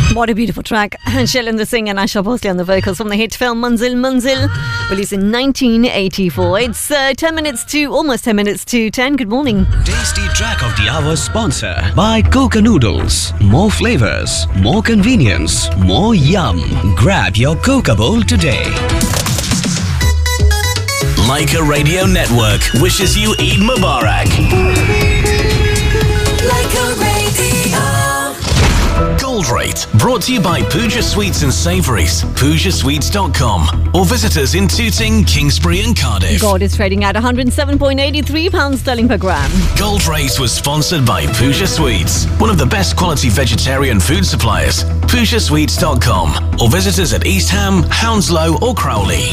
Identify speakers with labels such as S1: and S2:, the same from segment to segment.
S1: What a beautiful track. Shailendra Singh and Asha Bhosle on the vocals from the hit film Manzil Manzil, released in 1984. It's almost 10 minutes to 10. Good morning.
S2: Tasty track of the hour sponsor by Coca Noodles. More flavors, more convenience, more yum. Grab your Coca bowl today.
S3: Leica Radio Network wishes you Eid Mubarak. Leica Radio. Gold Rate, brought to you by Pooja Sweets and Savouries, PoojaSweets.com, or visit us in Tooting, Kingsbury and Cardiff.
S1: Gold is trading at £107.83 sterling per gram.
S3: Gold Rate was sponsored by Pooja Sweets, one of the best quality vegetarian food suppliers, PoojaSweets.com, or visit us at East Ham, Hounslow or Crowley.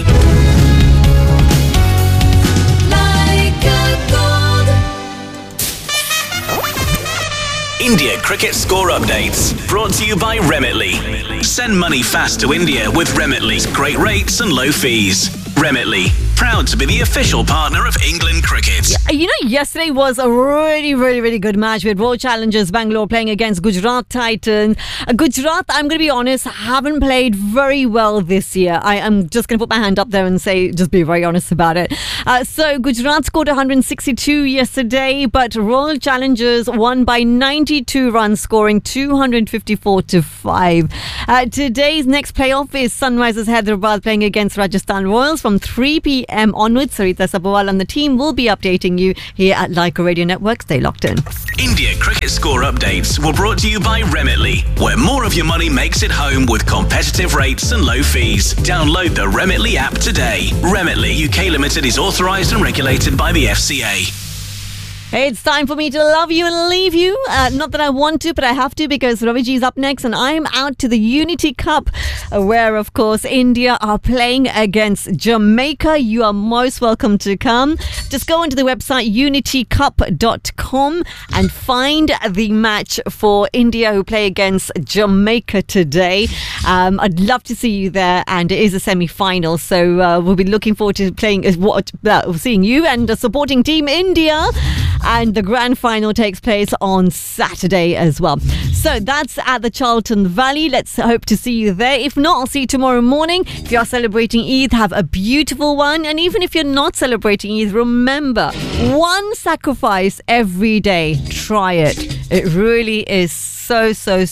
S3: India cricket score updates, brought to you by Remitly. Send money fast to India with Remitly's great rates and low fees. Remitly, proud to be the official partner of England cricket.
S1: You know, yesterday was a really good match with Royal Challengers Bangalore playing against Gujarat Titans. Gujarat, I'm going to be honest, haven't played very well this year. I am just going to put my hand up there and say, just be very honest about it. So Gujarat scored 162 yesterday, but Royal Challengers won by 92 runs, scoring 254 to 5. Today's next playoff is Sunrisers Hyderabad playing against Rajasthan Royals from 3 p.m. onwards. Sarita Sabawal and the team will be updating you here at Leica Radio Network. Stay locked in.
S3: India cricket score updates were brought to you by Remitly, where more of your money makes it home with competitive rates and low fees. Download the Remitly app today. Remitly UK Limited is authorised and regulated by the FCA.
S1: It's time for me to love you and leave you. Not that I want to, but I have to, because Raviji is up next and I'm out to the Unity Cup, where, of course, India are playing against Jamaica. You are most welcome to come. Just go onto the website unitycup.com and find the match for India who play against Jamaica today. I'd love to see you there, and it is a semi-final, so we'll be looking forward to seeing you and supporting Team India. And the grand final takes place on Saturday as well. So that's at the Charlton Valley. Let's hope to see you there. If not, I'll see you tomorrow morning. If you are celebrating Eid, have a beautiful one. And even if you're not celebrating Eid, remember, one sacrifice every day. Try it. It really is so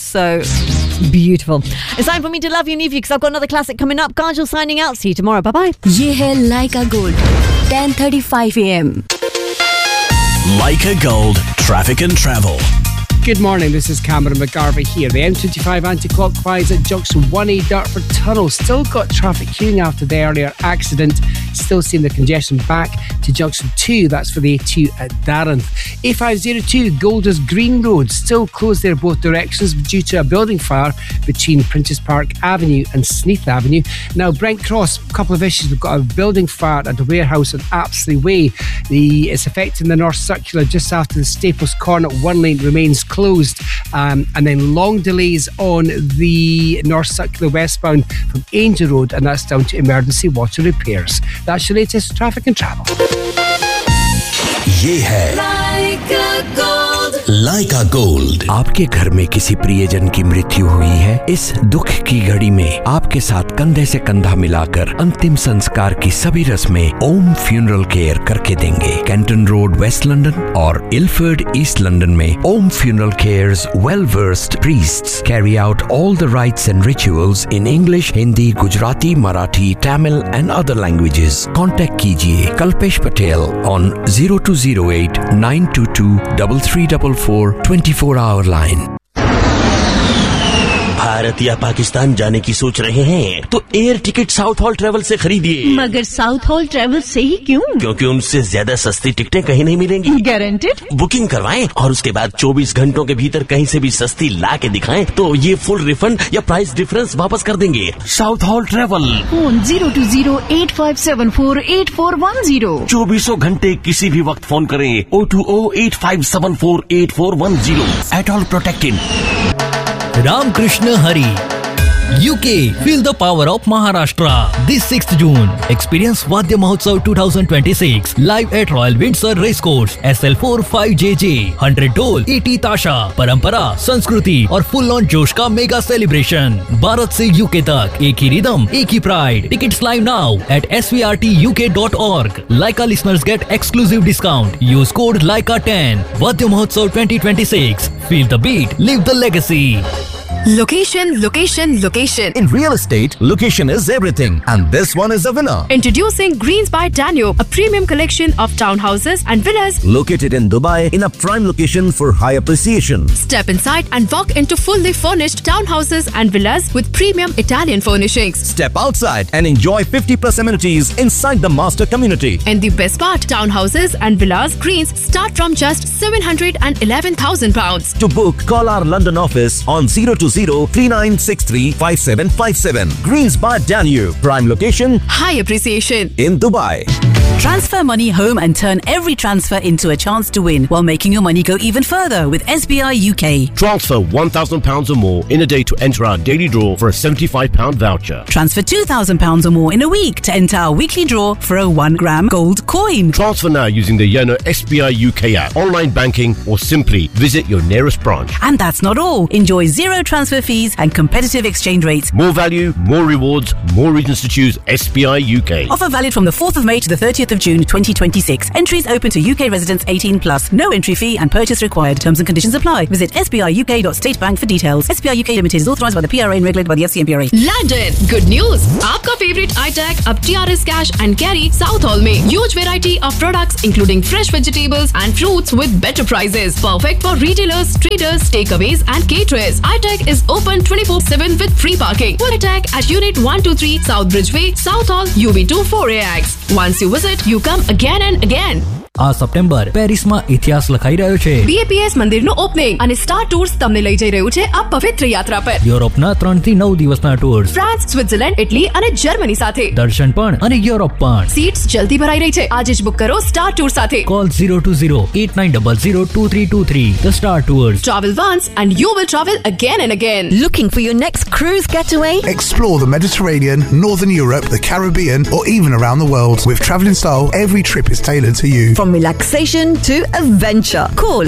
S1: beautiful. It's time for me to love you and leave you, because I've got another classic coming up. Kajal signing out. See you tomorrow. Bye-bye.
S4: Ye hai Leica Gold, 10:35 a.m.
S3: Leica Gold, traffic and travel.
S5: Good morning, this is Cameron McGarvey here. The M25 anti-clockwise at Junction 1A Dartford Tunnel. Still got traffic queuing after the earlier accident. Still seeing the congestion back to Junction 2. That's for the A2 at Darrenth. A502 Golders Green Road. Still closed there both directions due to a building fire between Princess Park Avenue and Sneath Avenue. Now, Brent Cross, a couple of issues. We've got a building fire at a warehouse on Apsley Way. It's affecting the North Circular just after the Staples Corner. One lane remains closed, and then long delays on the North Circular westbound from Angel Road, and that's down to emergency water repairs. That's your latest traffic and travel.
S3: ये है Leica Gold.
S6: आपके घर में किसी प्रियजन की मृत्यु हुई है? इस दुख की घड़ी में आपके साथ कंधे से कंधा मिलाकर अंतिम संस्कार की सभी रस्में ओम फ्यूनरल केयर करके देंगे। कैंटन रोड वेस्ट लंदन और इलफर्ड ईस्ट लंदन में ओम funeral cares well versed priests carry out all the rights and rituals in English, Hindi, Gujarati, Marathi, Tamil and other languages. Contact कीजिए Kalpesh Patel on 0208 922 3344 24-hour line.
S7: Bharat या पाकिस्तान जाने की सोच रहे हैं तो air ticket south hall travel से खरीदिए।
S8: मगर साउथ हॉल ट्रेवल से ही क्यों?
S7: क्योंकि उनसे ज्यादा सस्ती टिकटें कहीं नहीं मिलेंगी।
S8: गारंटेड?
S7: बुकिंग करवाएं और उसके बाद 24 घंटों के भीतर कहीं से भी सस्ती ला के दिखाएं तो ये फुल रिफंड या प्राइस डिफरेंस वापस कर देंगे। South hall travel,
S8: phone 020-8574-8410।
S7: 24 घंटे किसी भी वक्त फोन करें 020-8574-8410। At all protected.
S9: Ramakrishna Hari UK, feel the power of Maharashtra. This 6th June, experience Vadya Mahotsav 2026 live at Royal Windsor Racecourse, SL4 5JJ, 100 ढोल, 80 ताशा, परंपरा, संस्कृति और फुल ऑन जोश का मेगा सेलिब्रेशन। भारत से UK तक एक ही रिदम, एक ही pride. Tickets live now at svrtuk.org. Laika listeners get exclusive discount. Use code LAIKA10. Vadya Mahotsav 2026. Feel the beat, live the legacy.
S10: Location, location, location.
S11: In real estate, location is everything, and this one is a winner.
S10: Introducing Greens by Danube, a premium collection of townhouses and villas
S11: located in Dubai in a prime location for high appreciation.
S10: Step inside and walk into fully furnished townhouses and villas with premium Italian furnishings.
S11: Step outside and enjoy 50+ amenities inside the master community.
S10: And the best part, townhouses and villas Greens start from just £711,000.
S11: To book, call our London office on 020-3963-5757. Greens by Danube, prime location,
S10: high appreciation
S11: in Dubai.
S12: Transfer money home and turn every transfer into a chance to win while making your money go even further with SBI UK.
S13: Transfer £1,000 or more in a day to enter our daily draw for a £75 voucher.
S12: Transfer £2,000 or more in a week to enter our weekly draw for a 1 gram gold coin.
S13: Transfer now using the Yono SBI UK app, online banking, or simply visit your nearest branch.
S12: And that's not all. Enjoy zero transfer fees and competitive exchange rates.
S13: More value, more rewards, more reasons to choose SBI UK.
S12: Offer valid from the 4th of May to the 30th of June 2026. Entries open to UK residents 18+. No entry fee and purchase required. Terms and conditions apply. Visit sbiuk.statebank for details. SBI UK Limited is authorised by the PRA and regulated by the FCMPRA.
S10: London, good news! आपका favorite iTech अब TRS Cash and Carry South Hall में huge variety of products including fresh vegetables and fruits with better prices. Perfect for retailers, traders, takeaways and caterers. iTech is open 24/7 with free parking. Full iTech at Unit 123 South Bridgeway, South Hall, UB2 4AX. Once you visit, you come again and again.
S9: આ September પેરિસમાં ઇતિહાસ લખાઈ રહ્યો છે.
S10: BAPS મંદિરનું opening અને star tours તમને લઈ જઈ રહ્યું છે આ પવિત્ર યાત્રા પર.
S9: યુરોપના 3 થી 9 દિવસના ટૂર્સ,
S10: ફ્રાન્સ, સ્વિટ્ઝરલેન્ડ, ઇટલી અને જર્મની સાથે.
S9: દર્શન પણ અને યુરોપ પણ.
S10: સીટ્સ જલ્દી ભરાઈ રહી છે. આજે જ બુક કરો સ્ટાર ટૂર સાથે.
S9: Call 020-8900-2323. The Star Tours.
S10: Travel once and you will travel again and again.
S1: Looking for your next cruise getaway?
S14: Explore the Mediterranean, Northern Europe, the Caribbean, or even around the world. With Travelling Style, every trip is tailored to you.
S1: From relaxation to adventure. Call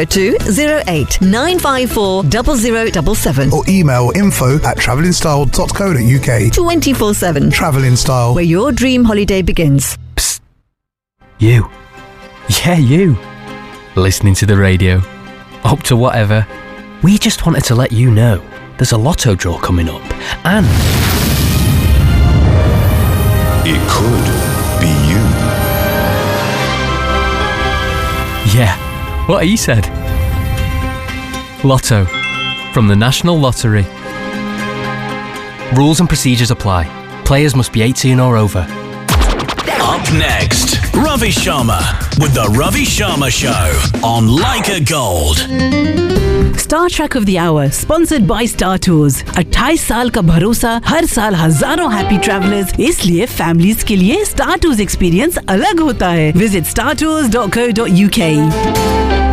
S1: 0208-954-0077
S14: or email info@travellingstyle.co.uk.
S1: 24/7.
S14: Travelling Style,
S1: where your dream holiday begins.
S15: Psst. You. Yeah, you. Listening to the radio. Up to whatever. We just wanted to let you know there's a lotto draw coming up and
S16: it could be you.
S15: Yeah, what he said. Lotto from the National Lottery. Rules and procedures apply. Players must be 18 or over.
S3: Up next, Ravi Sharma with the Ravi Sharma Show on Leica Gold.
S12: Star Trek of the Hour, sponsored by Star Tours. 28 साल का भरोसा, हर साल हजारों happy travellers, इसलिए families के लिए Star Tours experience अलग होता है. Visit startours.co.uk.